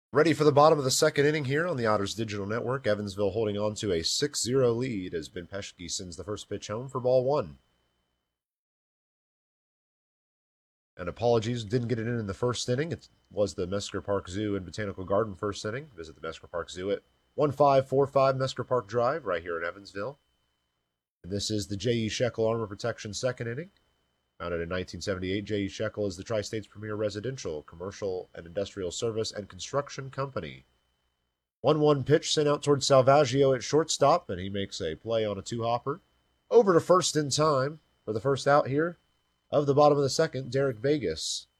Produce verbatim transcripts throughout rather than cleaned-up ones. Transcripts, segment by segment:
Ready for the bottom of the second inning here on the Otters Digital Network. Evansville holding on to a six zero lead as Ben Peschke sends the first pitch home for ball one. And apologies, didn't get it in in the first inning. It was the Mesker Park Zoo and Botanical Garden first inning. Visit the Mesker Park Zoo at one five four five Mesker Park Drive right here in Evansville. And this is the J E. Shekel Armor Protection second inning. Founded in nineteen seventy-eight, J E. Shekel is the Tri-State's premier residential, commercial, and industrial service and construction company. one one pitch sent out towards Salvaggio at shortstop, and he makes a play on a two-hopper. Over to first in time for the first out here of the bottom of the second, Derek Vegas.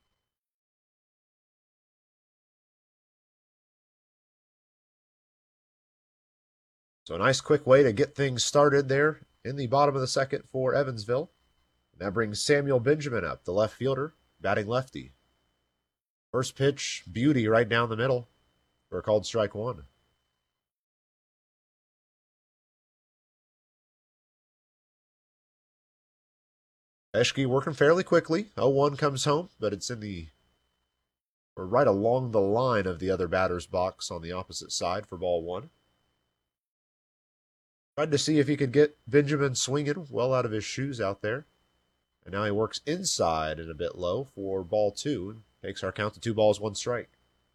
So a nice quick way to get things started there in the bottom of the second for Evansville. And that brings Samuel Benjamin up, the left fielder, batting lefty. First pitch, beauty right down the middle for a called strike one. Peschke working fairly quickly. oh one comes home, but it's in the, or right along the line of the other batter's box on the opposite side for ball one. Tried to see if he could get Benjamin swinging well out of his shoes out there. And now he works inside and a bit low for ball two and takes our count to two balls, one strike.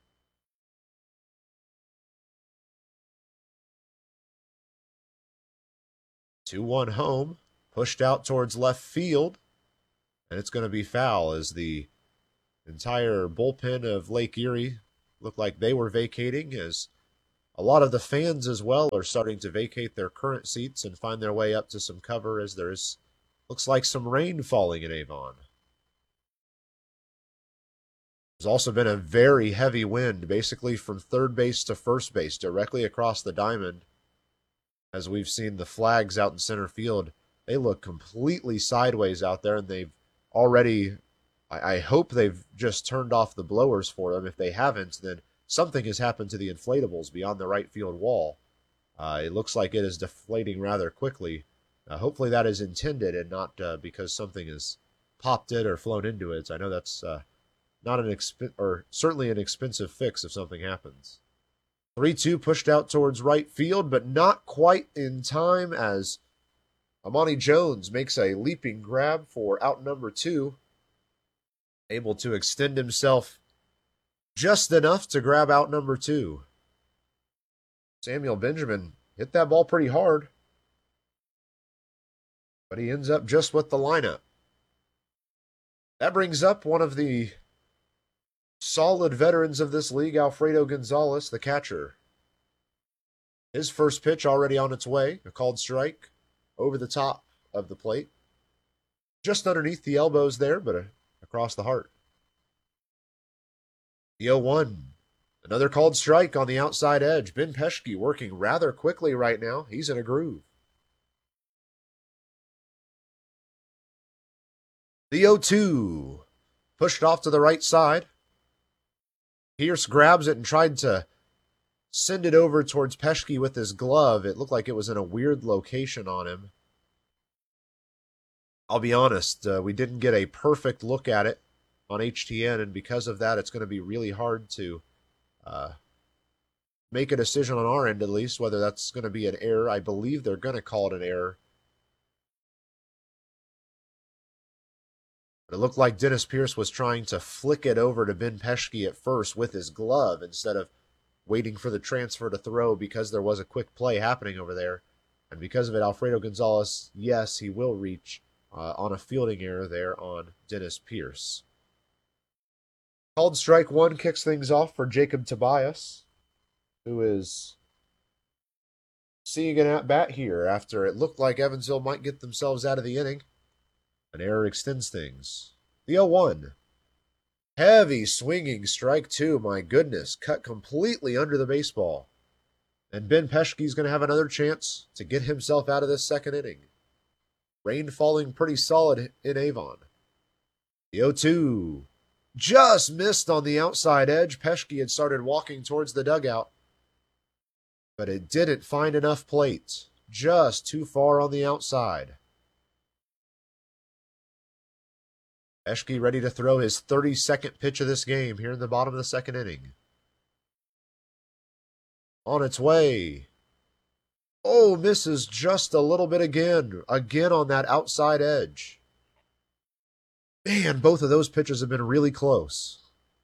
two one home, pushed out towards left field, and it's going to be foul as the entire bullpen of Lake Erie looked like they were vacating, as a lot of the fans as well are starting to vacate their current seats and find their way up to some cover as there's looks like some rain falling in Avon. There's also been a very heavy wind, basically from third base to first base, directly across the diamond. As we've seen the flags out in center field, they look completely sideways out there, and they've already, I, I hope they've just turned off the blowers for them. If they haven't, then something has happened to the inflatables beyond the right field wall. Uh, it looks like it is deflating rather quickly. Uh, hopefully that is intended and not uh, because something has popped it or flown into it. I know that's uh, not an exp- or certainly an expensive fix if something happens. three two pushed out towards right field, but not quite in time as Amani Jones makes a leaping grab for out number two, able to extend himself just enough to grab out number two. Samuel Benjamin hit that ball pretty hard, but he ends up just with the lineup. That brings up one of the solid veterans of this league, Alfredo Gonzalez, the catcher. His first pitch already on its way, a called strike over the top of the plate. Just underneath the elbows there, but across the heart. The oh one, another called strike on the outside edge. Ben Peschke working rather quickly right now. He's in a groove. The oh two, pushed off to the right side. Pierce grabs it and tried to send it over towards Peschke with his glove. It looked like it was in a weird location on him. I'll be honest, uh, we didn't get a perfect look at it on H T N, and because of that, it's going to be really hard to uh, make a decision on our end, at least, whether that's going to be an error. I believe they're going to call it an error. But it looked like Dennis Pierce was trying to flick it over to Ben Peschke at first with his glove instead of waiting for the transfer to throw, because there was a quick play happening over there. And because of it, Alfredo Gonzalez, yes, he will reach uh, on a fielding error there on Dennis Pierce. Called strike one kicks things off for Jacob Tobias, who is seeing an at-bat here after it looked like Evansville might get themselves out of the inning. An error extends things. The oh one. Heavy swinging strike two, my goodness. Cut completely under the baseball. And Ben Peschke's going to have another chance to get himself out of this second inning. Rain falling pretty solid in Avon. The oh two. Just missed on the outside edge. Peschke had started walking towards the dugout, but it didn't find enough plate. Just too far on the outside. Peschke ready to throw his thirty-second pitch of this game here in the bottom of the second inning. On its way. Oh, misses just a little bit again. Again on that outside edge. Man, both of those pitches have been really close.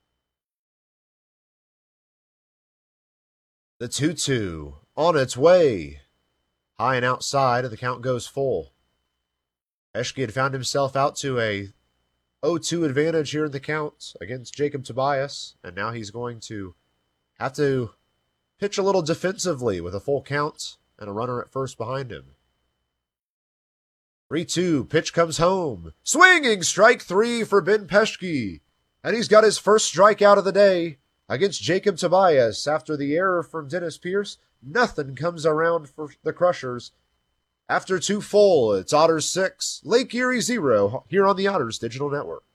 The two two. On its way. High and outside, and the count goes full. Eschke had found himself out to a oh two advantage here in the count against Jacob Tobias, and now he's going to have to pitch a little defensively with a full count and a runner at first behind him. three two, pitch comes home. Swinging strike three for Ben Peschke. And he's got his first strikeout of the day against Jacob Tobias. After the error from Dennis Pierce, nothing comes around for the Crushers. After two full, it's Otters six, Lake Erie zero here on the Otters Digital Network.